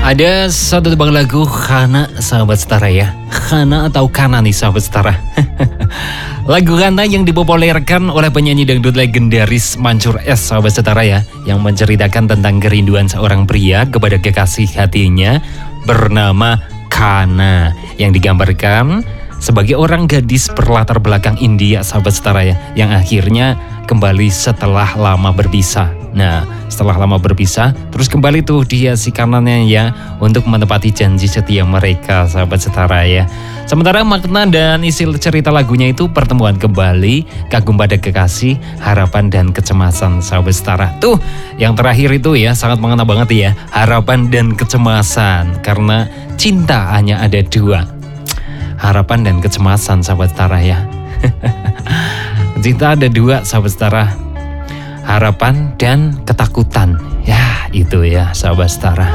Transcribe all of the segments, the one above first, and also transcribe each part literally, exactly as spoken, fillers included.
Ada satu tebang lagu Kana, sahabat setara ya. Kana atau Kana nih sahabat setara. Lagu Kana yang dipopulerkan oleh penyanyi dangdut legendaris Mansur S, sahabat setara ya, yang menceritakan tentang kerinduan seorang pria kepada kekasih hatinya bernama Kana, yang digambarkan sebagai orang gadis berlatar belakang India, sahabat setara ya, yang akhirnya kembali setelah lama berpisah. Nah, setelah lama berpisah, terus kembali tuh dia si kanannya ya untuk menepati janji setia mereka, sahabat setara ya. Sementara makna dan isi cerita lagunya itu pertemuan kembali, kagum pada kekasih, harapan dan kecemasan, sahabat setara. Tuh, yang terakhir itu ya sangat mengena banget ya, harapan dan kecemasan, karena cinta hanya ada dua. Harapan dan kecemasan, sahabat setara ya. Cinta ada dua, sahabat setara. Harapan dan ketakutan. Ya, itu ya, sahabat setara.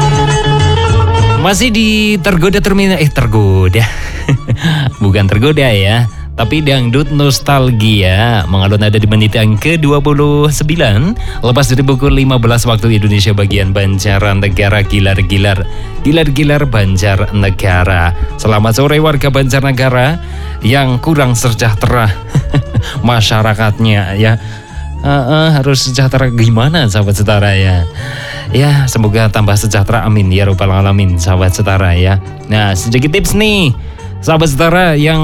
Masih di tergoda terminal eh tergoda. Bukan tergoda ya, tapi dangdut nostalgia mengalun ada di menit yang ke dua puluh sembilan lepas dari pukul lima belas waktu Indonesia bagian Banjarnegara. Gilar-gilar Gilar-gilar Banjarnegara. Selamat sore warga Banjarnegara yang kurang sejahtera masyarakatnya ya. Uh, uh, harus sejahtera gimana, sahabat setara ya. Ya, semoga tambah sejahtera, amin ya rabbal alamin, sahabat setara ya. Nah, sedikit tips nih sahabat setara yang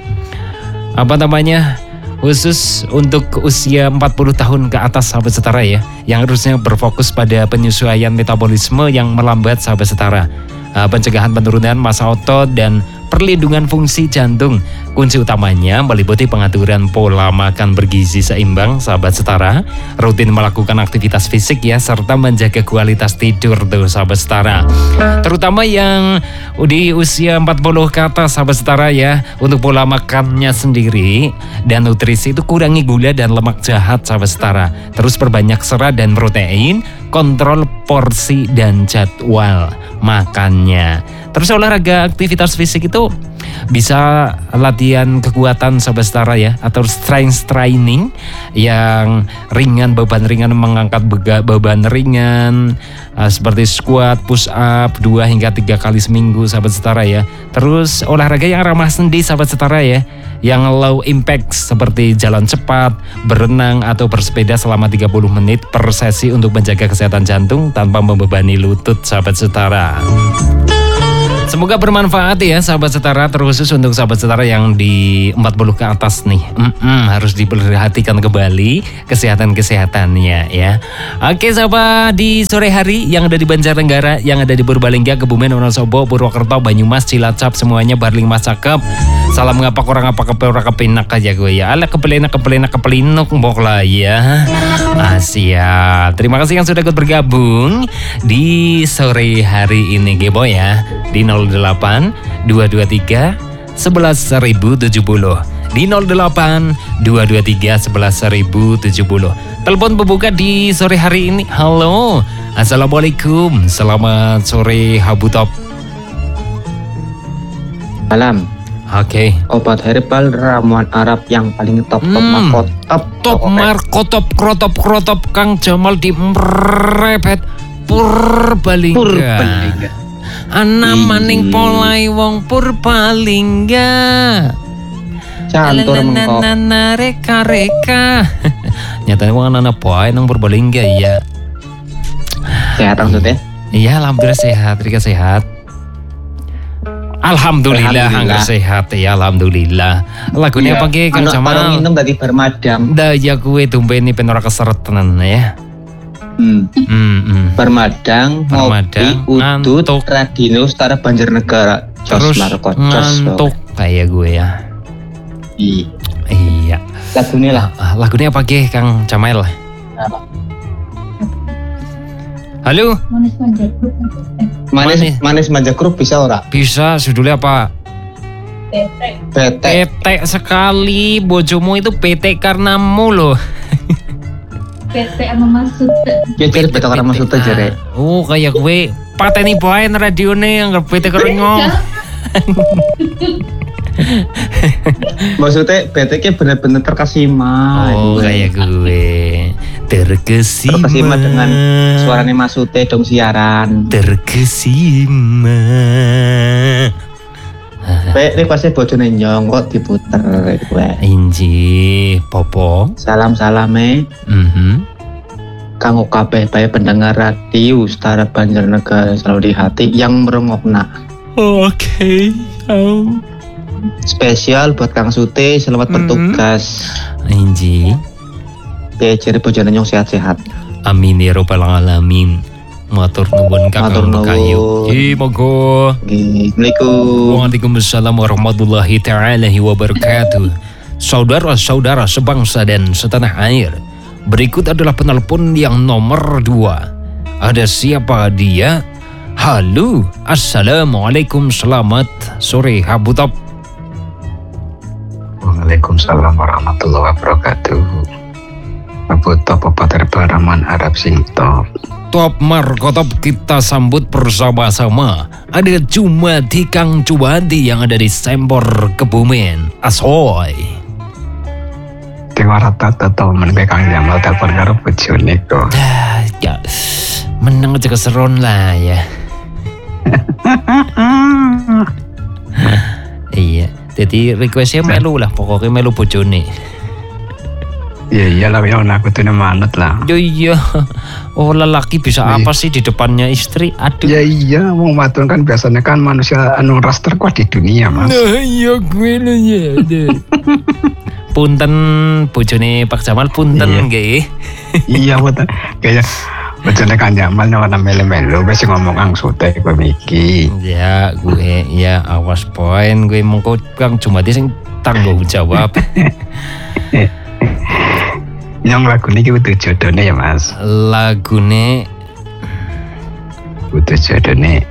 apa namanya khusus untuk usia empat puluh tahun ke atas, sahabat setara ya, yang harusnya berfokus pada penyesuaian metabolisme yang melambat, sahabat setara. uh, Pencegahan penurunan massa otot dan perlindungan fungsi jantung. Kunci utamanya meliputi pengaturan pola makan bergizi seimbang, sahabat setara, rutin melakukan aktivitas fisik ya, serta menjaga kualitas tidur tuh, sahabat setara. Terutama yang di usia empat puluh ke atas, sahabat setara ya, untuk pola makannya sendiri dan nutrisi itu kurangi gula dan lemak jahat, sahabat setara. Terus perbanyak serat dan protein, kontrol porsi dan jadwal makannya. Terus olahraga aktivitas fisik itu bisa latihan kekuatan, sahabat setara ya, atau strength training yang ringan, beban ringan, mengangkat beban ringan uh, seperti squat, push up dua hingga tiga kali seminggu, sahabat setara ya. Terus olahraga yang ramah sendi, sahabat setara ya, yang low impact seperti jalan cepat, berenang atau bersepeda selama tiga puluh menit per sesi untuk menjaga kesehatan jantung tanpa membebani lutut, sahabat setara. Semoga bermanfaat ya, sahabat setara, terkhusus untuk sahabat setara yang di empat puluh ke atas nih. Mm-mm, harus diperhatikan kembali kesehatan-kesehatannya ya. Oke sahabat, di sore hari yang ada di Banjarnegara, yang ada di Purbalingga, Kebumen, Wonosobo, Purwokerto, Banyumas, Cilacap, semuanya Barling Mas cakep. Salam ngapa kurang apa kepelora kepinak aja gue ya. Ala kepelina kepelina kepelinuk mbok lah ya. Asia. Terima kasih yang sudah ikut bergabung di sore hari ini Gebo ya. Di nol delapan dua dua tiga sebelas seribu tujuh puluh, di nol delapan dua dua tiga sebelas seribu tujuh puluh. Telepon pembuka di sore hari ini. Halo, assalamualaikum, selamat sore Habu Top. Malam. Oke. Okay. Obat herbal ramuan Arab yang paling top top hmm, markot top top markotop krotop krotop Kang Jamal di Mrepet Purbalingga. Purbalingga. Ana maning polai wong Purbalingga. Cantur mengkok. Nana reka reka. Nyatanya wong anak poai nang Purbalingga ya. Sehat maksudnya? Iya, alhamdulillah sehat, Rika sehat. Alhamdulillah, anggar sehat ya, alhamdulillah. Lagunya apa ke Kang Jamal? Kalau minum tadi bermadam. Daya kue tumpeni penora keseret tenan ya. Hmm. Hmm, hmm. Bermadang, Bermadang, ngopi, udut, radino, setara Banjarnegara. Terus ngantuk kayak gue ya. Iya. Iya. Lagunya lah. Ah, lagunya apa ke Kang Jamal? Halo. Manis manja grup. Manis manis manja grup bisa ora? Bisa, judulnya apa? P T. P T sekali, bojomu itu P T karenamu loh. P T sama maksud. Ya jadi P T karena maksud jere. Oh, kayak gue pateni poin radione yang P T karena. Maksudnya P T-nya bener-bener terkesima. Oh, kayak gue. Terkesima. Terkesima dengan suaranya Mas Ute dong siaran. Terkesima. Pe, ini pasti bojone nyong kok diputer gue. Inji, popo. Salam-salame. Mhm. Kanggo kabeh bae pendengar radio Setara Banjarnegara selalu di hati yang merengokna. Oke. Oh. Spesial buat Kang Sute, selamat bertugas. Inji. Diajari bojone nyong sehat-sehat. Amin ya robbal alamin. Matur nuwun Kakang Kayu. Ji monggo. Assalamualaikum. Waalaikumsalam warahmatullahi taala wabarakatuh. Saudara-saudara sebangsa dan setanah air, berikut adalah penelpon yang nomor dua. Ada siapa dia? Halo, assalamualaikum, selamat sore Abu Top. Waalaikumsalam warahmatullahi wabarakatuh. Abu Top Pater Baraman Arab sing top. Top Markotop kita sambut bersama-sama. Ada Jumadi Kang Jumadi yang ada di Sempor Kebumen. Asoy. Tengok rata tau menbe Kang Jamal telepon karo bojone kok. Dah, ya. Menang aja keseron lah ya. Iya, jadi requestnya melu lah, pokoknya melu bojone. Iya iyalah ya aku tuh manut lah. Ya iya. Oh lelaki bisa iya. Apa sih di depannya istri? Aduh. Ya iya, mau matun kan biasanya kan manusia anu ras terkuat di dunia Mas. Nah iya gue lo ya. Punten bojone Pak Jamal punten iya. nggih. Iya betul. Kayak bojone Kang Jamal warna melu-melu wis ngomong Kang Sute kowe iki. Ya gue ya awas poin gue mengko Kang Jumadi sing tanggung jawab. Yang lagu ini butuh jodohnya ya Mas. Lagune butuh jodohnya.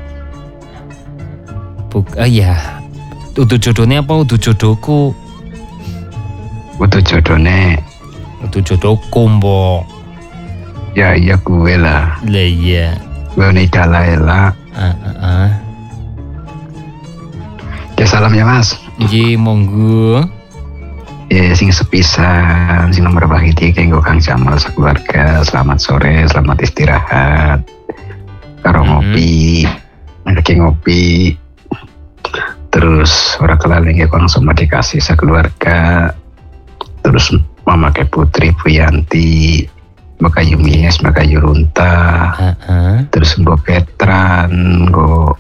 Buk, ah ya. Udah jodohnya apa udah jodohku? Butuh jodohnya. Udah jodohku mbok. Ya iya gue lah. Lah iya. Gue nih Dalaila. Ah ah ah. Ya salam ya Mas. Ji monggo. Ya sing sepisan, sing nomor bahiti kanggo Kang Jamal sekeluarga. Selamat sore, selamat istirahat. Karo Mm-hmm. ngopi, lagi ngopi. Terus ora kelaling ya langsung dikasih sekeluarga. Terus Mama ke Putri Puyanti, Maka Yumies, Maka Yurunta. Uh-uh. Terus Mbok Petran, Mbok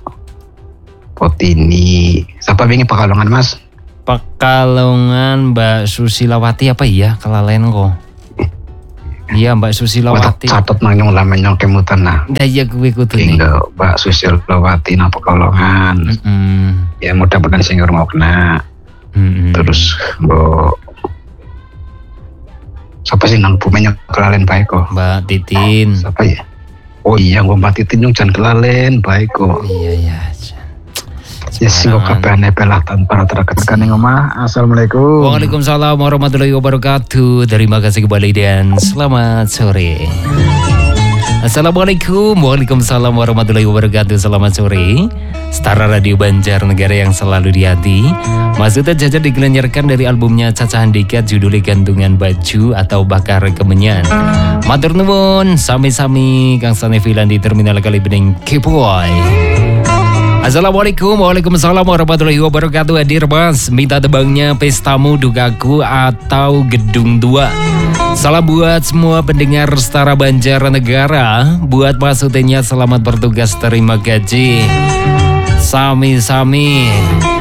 Potini. Siapa wingi Pekalongan Mas? Pekalongan Mbak Susilawati apa iya kelalen kok. Iya Mbak Susilawati. Catat nang lamenyong kemutan nah. Nggak iya gue kudu nih. Tinggal Mbak Susilawati nang Pekalongan. Mm-mm. Ya mudah-mudahan sing ngrungokna. Mm-mm. Terus Mbok siapa sih nang Bumenyong kelalen bae kok. Mbak Titin. Siapa ya? Oh iya Mbak Titin yang jangan kelalen bae kok. Iya iya. Ya sing kok kabehane pelah tanpa terkekan ning omah. Assalamualaikum. Waalaikumsalam warahmatullahi wabarakatuh. Terima kasih kembali dan selamat sore. Assalamualaikum. Waalaikumsalam warahmatullahi wabarakatuh. Selamat sore. Setara Radio Banjarnegara yang selalu di hati. Maksudnya jajar digelenjarkan dari albumnya Caca Handika judulnya Gantungan Baju atau Bakar Kemenyan. Matur nuwun sami-sami Kang Sanevilan di Terminal Kalibening Kepoy. Assalamualaikum, waalaikumsalam warahmatullahi wabarakatuh. Hadir Mas, minta tebangnya Pestamu Dukaku atau Gedung dua. Salam buat semua pendengar Setara Banjarnegara. Buat Mas Utenya selamat bertugas, terima gaji. Sami-sami.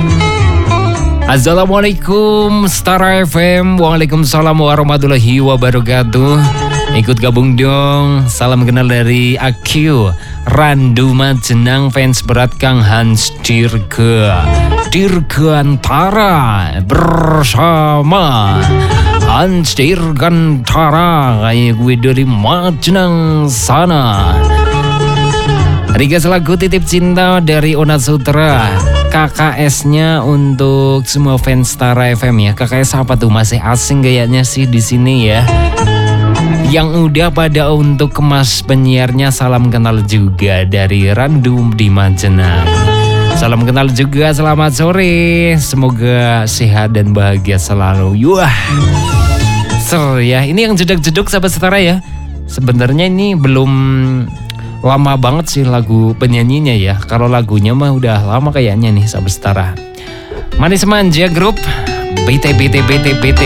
Assalamualaikum Setara F M. Waalaikumsalam warahmatullahi wabarakatuh. Ikut gabung dong. Salam kenal dari A Q Randu Majenang, fans berat Kang Hans Dirga Dirgantara bersama Hans Dirgantara kayak gue dari Majenang sana. Riga selaku titip cinta dari Ona Sutra. K K S-nya untuk semua fans Setara F M ya. K K S apa tuh? Masih asing kayaknya sih di sini ya. Yang udah pada untuk kemas penyiarnya salam kenal juga dari Randum di Majenang. Salam kenal juga, selamat sore. Semoga sehat dan bahagia selalu. Wah, ser ya. Ini yang jeduk-jeduk sahabat Setara ya. sebenarnya ini belum lama banget sih lagu penyanyinya ya. Kalau lagunya mah udah lama kayaknya nih sahabat setara. Manis Manja Group B T B T B T B T